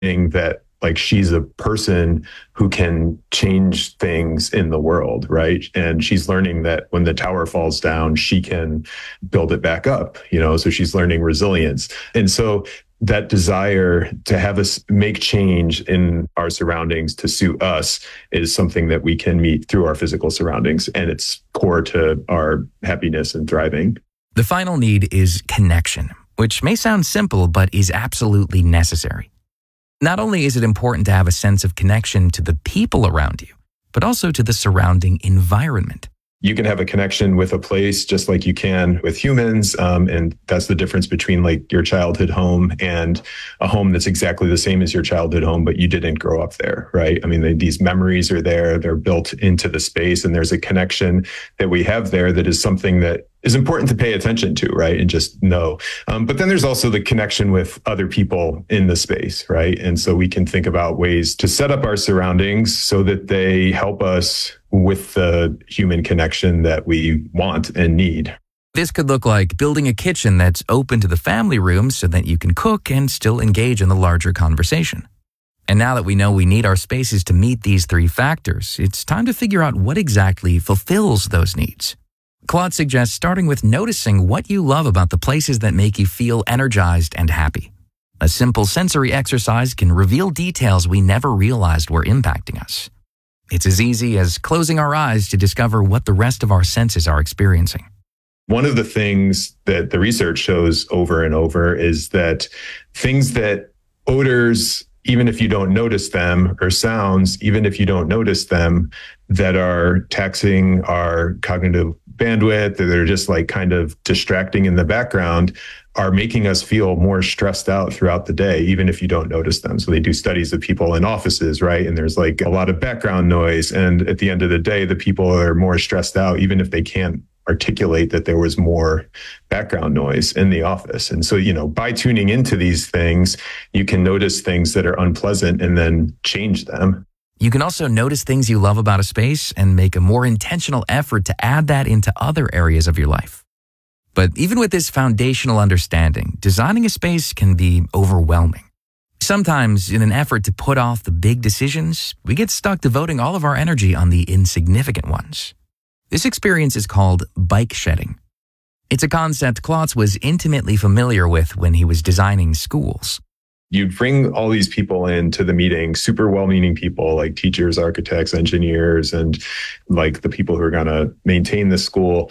that like she's a person who can change things in the world, right? And she's learning that when the tower falls down, she can build it back up, so she's learning resilience. And so that desire to have us make change in our surroundings to suit us is something that we can meet through our physical surroundings. And it's core to our happiness and thriving. The final need is connection, which may sound simple, but is absolutely necessary. Not only is it important to have a sense of connection to the people around you, but also to the surrounding environment. You can have a connection with a place just like you can with humans. And that's the difference between like your childhood home and a home that's exactly the same as your childhood home, but you didn't grow up there, right? I mean, these memories are there, they're built into the space, and there's a connection that we have there that is something that is important to pay attention to, right? And just know. But then there's also the connection with other people in the space, right? And so we can think about ways to set up our surroundings so that they help us with the human connection that we want and need. This could look like building a kitchen that's open to the family room so that you can cook and still engage in the larger conversation. And now that we know we need our spaces to meet these three factors, it's time to figure out what exactly fulfills those needs. Claude suggests starting with noticing what you love about the places that make you feel energized and happy. A simple sensory exercise can reveal details we never realized were impacting us. It's as easy as closing our eyes to discover what the rest of our senses are experiencing. One of the things that the research shows over and over is that things that odors, even if you don't notice them, or sounds, even if you don't notice them, that are taxing our cognitive bandwidth, that are just like kind of distracting in the background, are making us feel more stressed out throughout the day, even if you don't notice them. So they do studies of people in offices, right? And there's like a lot of background noise. And at the end of the day, the people are more stressed out, even if they can't articulate that there was more background noise in the office. And so, by tuning into these things, you can notice things that are unpleasant and then change them. You can also notice things you love about a space and make a more intentional effort to add that into other areas of your life. But even with this foundational understanding, designing a space can be overwhelming. Sometimes, in an effort to put off the big decisions, we get stuck devoting all of our energy on the insignificant ones. This experience is called bike shedding. It's a concept Klotz was intimately familiar with when he was designing schools. You'd bring all these people into the meeting, super well-meaning people like teachers, architects, engineers, and like the people who are going to maintain the school.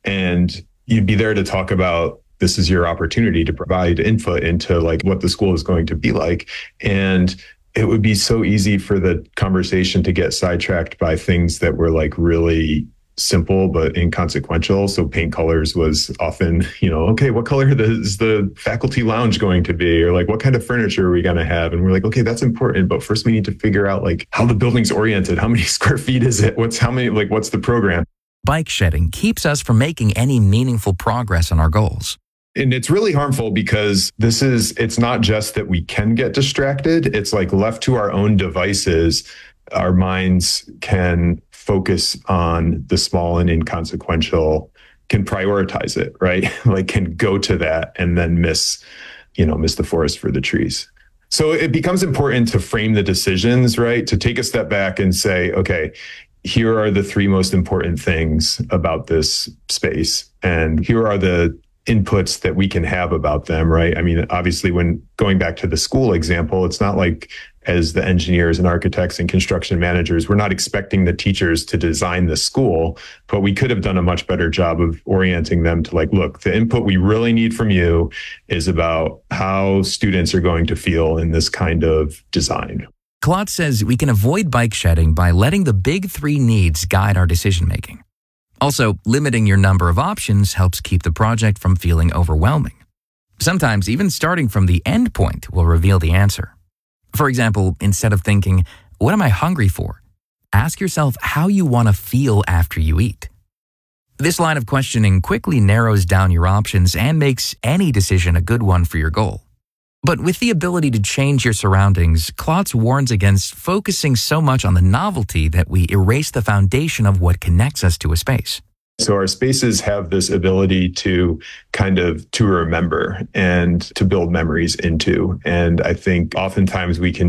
And you'd be there to talk about, this is your opportunity to provide input into like what the school is going to be like. And it would be so easy for the conversation to get sidetracked by things that were like really simple but inconsequential. So paint colors was often, okay, what color is the faculty lounge going to be? Or like, what kind of furniture are we going to have? And we're like, okay, that's important. But first we need to figure out like how the building's oriented. How many square feet is it? What's the program? Bike shedding keeps us from making any meaningful progress on our goals. And it's really harmful because it's not just that we can get distracted. It's like left to our own devices, our minds can focus on the small and inconsequential, can prioritize it, right? Like can go to that and then miss the forest for the trees. So it becomes important to frame the decisions, right? To take a step back and say, okay, here are the three most important things about this space. And here are the inputs that we can have about them, right? I mean, obviously, when going back to the school example, it's not like as the engineers and architects and construction managers, we're not expecting the teachers to design the school, but we could have done a much better job of orienting them to like, look, the input we really need from you is about how students are going to feel in this kind of design. Klotz says we can avoid bike shedding by letting the big three needs guide our decision-making. Also, limiting your number of options helps keep the project from feeling overwhelming. Sometimes even starting from the end point will reveal the answer. For example, instead of thinking, what am I hungry for? Ask yourself how you want to feel after you eat. This line of questioning quickly narrows down your options and makes any decision a good one for your goal. But with the ability to change your surroundings, Klotz warns against focusing so much on the novelty that we erase the foundation of what connects us to a space. So our spaces have this ability to to remember and to build memories into. And I think oftentimes we can